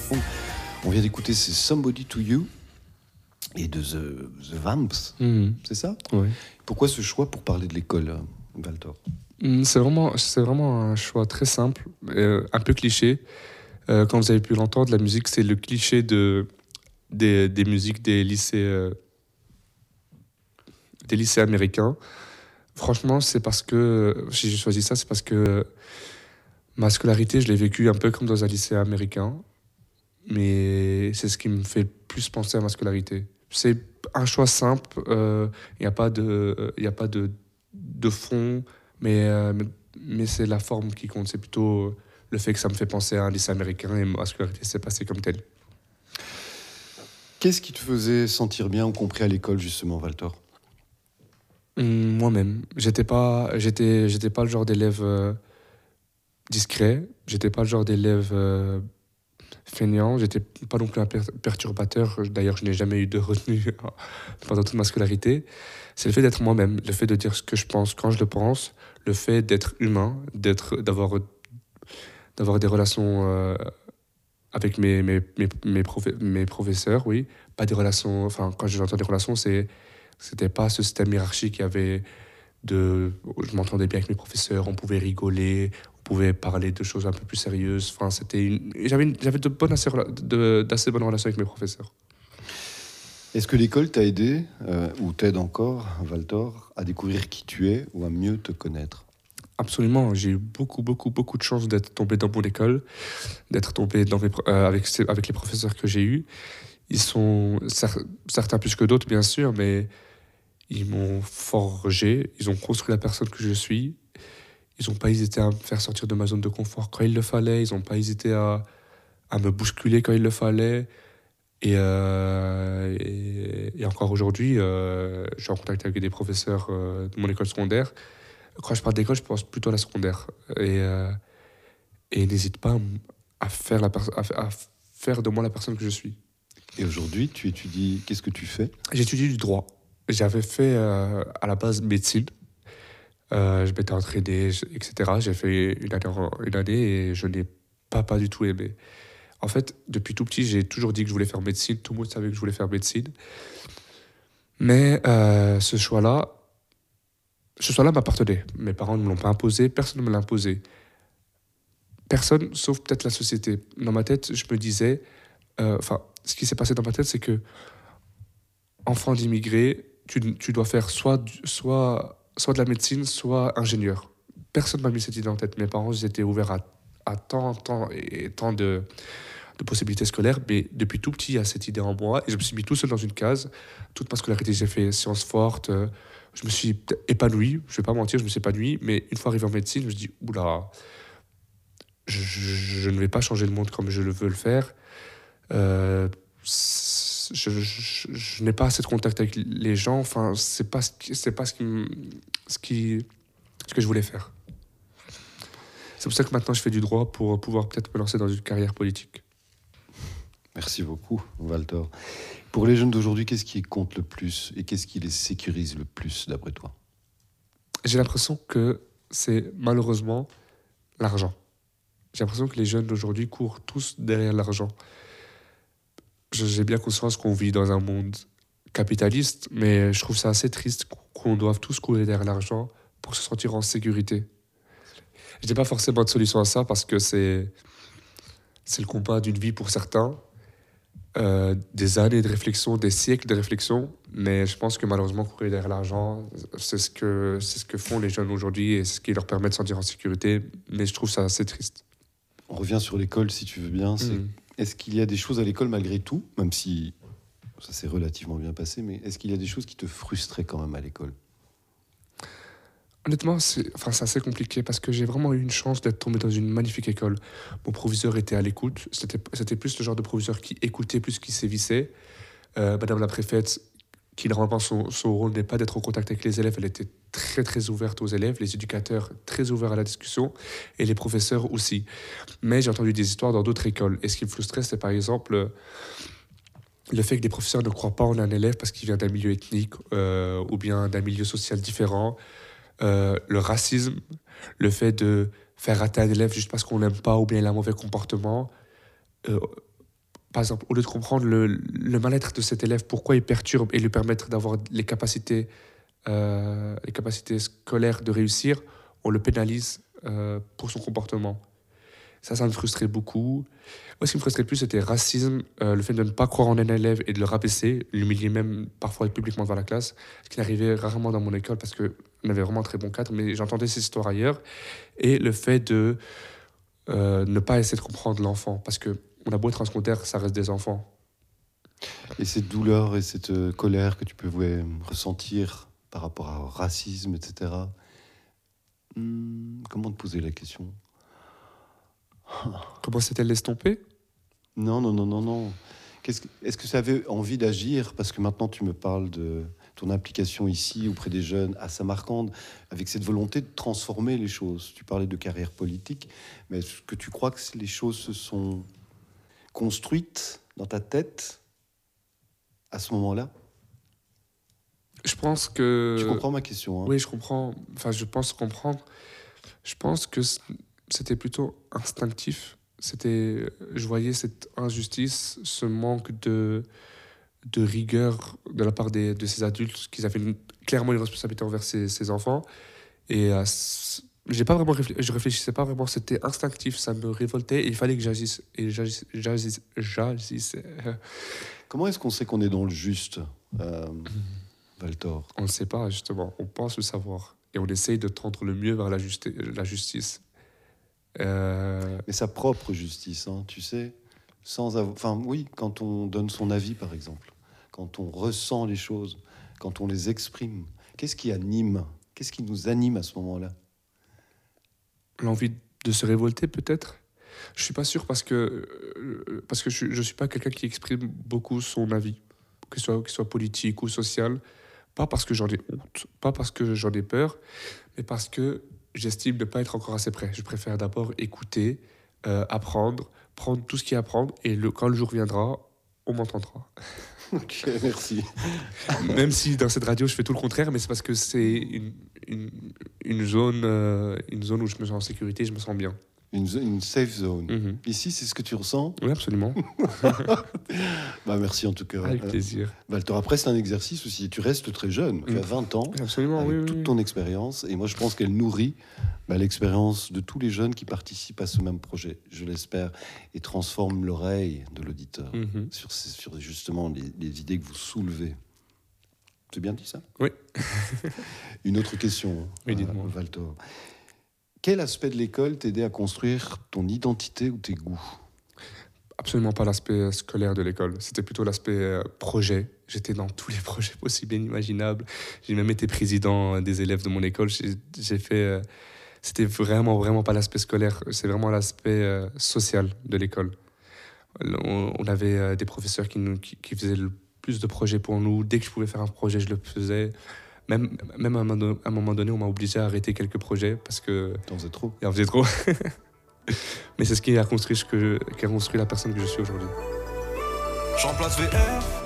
On vient d'écouter c'est Somebody to You et de The Vamps, c'est ça? Oui. Pourquoi ce choix pour parler de l'école, Valtor? C'est vraiment un choix très simple, un peu cliché. Quand vous avez pu l'entendre, la musique, c'est le cliché des musiques des lycées américains. Franchement, c'est parce que, si j'ai choisi ça, c'est parce que ma scolarité, je l'ai vécue un peu comme dans un lycée américain, mais c'est ce qui me fait le plus penser à ma scolarité. C'est un choix simple, il n'y a pas de fond, mais c'est la forme qui compte. C'est plutôt le fait que ça me fait penser à un lycée américain et ma scolarité s'est passée comme telle. Qu'est-ce qui te faisait sentir bien ou compris à l'école, justement, Valtor? Moi-même. J'étais pas le genre d'élève discret. J'étais pas le genre d'élève feignant. J'étais pas non plus un perturbateur. D'ailleurs, je n'ai jamais eu de retenue pendant toute ma scolarité. C'est le fait d'être moi-même, le fait de dire ce que je pense quand je le pense, le fait d'être humain, d'avoir des relations avec mes professeurs, oui. Pas des relations. Enfin, quand j'entends des relations, c'était pas ce système hiérarchique qu'il y avait je m'entendais bien avec mes professeurs, on pouvait rigoler, on pouvait parler de choses un peu plus sérieuses. Enfin, j'avais d'assez bonnes relations avec mes professeurs. Est-ce que l'école t'a aidé, ou t'aide encore, Valtor, à découvrir qui tu es ou à mieux te connaître? Absolument, j'ai eu beaucoup, beaucoup, beaucoup de chance d'être tombé dans mon école, d'être tombé avec les professeurs que j'ai eus. Ils sont certains plus que d'autres, bien sûr, mais ils m'ont forgé, ils ont construit la personne que je suis. Ils n'ont pas hésité à me faire sortir de ma zone de confort quand il le fallait. Ils n'ont pas hésité à me bousculer quand il le fallait. Et encore aujourd'hui, je suis en contact avec des professeurs de mon école secondaire. Quand je parle d'école, je pense plutôt à la secondaire. Et n'hésite pas à faire de moi la personne que je suis. Et aujourd'hui, tu étudies... Qu'est-ce que tu fais? J'étudie du droit. J'avais fait à la base médecine. Je m'étais entraîné, etc. J'ai fait une année et je n'ai pas du tout aimé. En fait, depuis tout petit, j'ai toujours dit que je voulais faire médecine. Tout le monde savait que je voulais faire médecine. Mais ce choix-là m'appartenait. Mes parents ne me l'ont pas imposé, personne ne me l'a imposé. Personne, sauf peut-être la société. Dans ma tête, je me disais... ce qui s'est passé dans ma tête, c'est que enfant d'immigrés, tu dois faire soit de la médecine, soit ingénieur. Personne m'a mis cette idée en tête. Mes parents, ils étaient ouverts à tant de possibilités scolaires, mais depuis tout petit, il y a cette idée en moi, et je me suis mis tout seul dans une case. Toute ma scolarité, j'ai fait sciences fortes, je me suis épanoui, je ne vais pas mentir, je me suis épanoui, mais une fois arrivé en médecine, je me suis dit, oula, je ne vais pas changer le monde comme je le veux le faire. Je n'ai pas assez de contact avec les gens. Enfin, c'est pas ce que je voulais faire. C'est pour ça que maintenant je fais du droit pour pouvoir peut-être me lancer dans une carrière politique. Merci beaucoup, Valtor. Pour les jeunes d'aujourd'hui, qu'est-ce qui compte le plus et qu'est-ce qui les sécurise le plus, d'après toi? J'ai l'impression que c'est malheureusement l'argent. J'ai l'impression que les jeunes d'aujourd'hui courent tous derrière l'argent. J'ai bien conscience qu'on vit dans un monde capitaliste, mais je trouve ça assez triste qu'on doive tous courir derrière l'argent pour se sentir en sécurité. Je n'ai pas forcément de solution à ça parce que c'est le combat d'une vie pour certains, des années de réflexion, des siècles de réflexion, mais je pense que malheureusement courir derrière l'argent, c'est ce que font les jeunes aujourd'hui et c'est ce qui leur permet de se sentir en sécurité, mais je trouve ça assez triste. On revient sur l'école, si tu veux bien. Est-ce qu'il y a des choses à l'école malgré tout, même si ça s'est relativement bien passé, mais est-ce qu'il y a des choses qui te frustraient quand même à l'école? Honnêtement, c'est assez compliqué parce que j'ai vraiment eu une chance d'être tombé dans une magnifique école. Mon proviseur était à l'écoute. C'était plus le genre de proviseur qui écoutait plus qu'il sévissait. Madame la préfète, qui normalement son rôle n'est pas d'être en contact avec les élèves, elle était très très ouverte aux élèves, les éducateurs très ouverts à la discussion et les professeurs aussi. Mais j'ai entendu des histoires dans d'autres écoles. Et ce qui me frustrait, c'est par exemple le fait que des professeurs ne croient pas en un élève parce qu'il vient d'un milieu ethnique ou bien d'un milieu social différent. Le racisme, le fait de faire rater un élève juste parce qu'on n'aime pas ou bien il a un mauvais comportement. par exemple, au lieu de comprendre le mal-être de cet élève, pourquoi il perturbe et lui permettre d'avoir les capacités scolaires de réussir, on le pénalise pour son comportement. Ça me frustrait beaucoup. Moi, ce qui me frustrait le plus, c'était le racisme, le fait de ne pas croire en un élève et de le rabaisser, l'humilier même parfois publiquement devant la classe, ce qui n'arrivait rarement dans mon école parce qu'on avait vraiment un très bon cadre, mais j'entendais ces histoires ailleurs. Et le fait de ne pas essayer de comprendre l'enfant, parce qu'on a beau être un secondaire, ça reste des enfants. Et cette douleur et cette colère que tu peux ressentir par rapport au racisme, etc. Comment te poser la question? Comment s'est-elle estompée? Non. Est-ce que ça avait envie d'agir? Parce que maintenant, tu me parles de ton implication ici auprès des jeunes à Samarcande, avec cette volonté de transformer les choses. Tu parlais de carrière politique, mais est-ce que tu crois que les choses se sont construites dans ta tête à ce moment-là? Je pense que... Tu comprends ma question, hein? Oui, je comprends. Enfin, je pense comprendre. Je pense que c'était plutôt instinctif. Je voyais cette injustice, ce manque de rigueur de la part de ces adultes, qu'ils avaient clairement une responsabilité envers ces enfants. Et je réfléchissais pas vraiment, c'était instinctif, ça me révoltait et il fallait que j'agisse. Et j'agisse. Comment est-ce qu'on sait qu'on est dans le juste, Valtor? On ne sait pas, justement. On pense le savoir. Et on essaye de tendre le mieux vers la justice. Mais sa propre justice, hein, tu sais, oui, quand on donne son avis, par exemple, quand on ressent les choses, quand on les exprime, qu'est-ce qui nous anime à ce moment-là? L'envie de se révolter, peut-être. Je suis pas sûr parce que je suis pas quelqu'un qui exprime beaucoup son avis, que ce soit politique ou social. Pas parce que j'en ai honte, pas parce que j'en ai peur, mais parce que j'estime ne pas être encore assez prêt. Je préfère d'abord écouter, apprendre, prendre tout ce qu'il y a à prendre, et quand le jour viendra, on m'entendra. Ok, merci. Même si dans cette radio, je fais tout le contraire, mais c'est parce que c'est une zone où je me sens en sécurité, je me sens bien. Une safe zone. Mm-hmm. Ici, c'est ce que tu ressens? Oui, absolument. Merci en tout cas. Avec plaisir. Valtor, après, c'est un exercice aussi. Tu restes très jeune, tu as 20 ans, absolument, avec toute ton expérience. Et moi, je pense qu'elle nourrit l'expérience de tous les jeunes qui participent à ce même projet, je l'espère, et transforme l'oreille de l'auditeur sur justement les idées que vous soulevez. C'est bien dit, ça? Oui. Une autre question, Valtor. Quel aspect de l'école t'aidait à construire ton identité ou tes goûts? Absolument pas l'aspect scolaire de l'école. C'était plutôt l'aspect projet. J'étais dans tous les projets possibles et inimaginables. J'ai même été président des élèves de mon école. J'ai fait... c'était vraiment pas l'aspect scolaire. C'est vraiment l'aspect social de l'école. On avait des professeurs qui faisaient le plus de projets pour nous. Dès que je pouvais faire un projet, je le faisais. Même à un moment donné, on m'a obligé à arrêter quelques projets parce que... T'en faisais trop. Il en faisait trop. Mais c'est ce qui a construit la personne que je suis aujourd'hui. J'en place VR.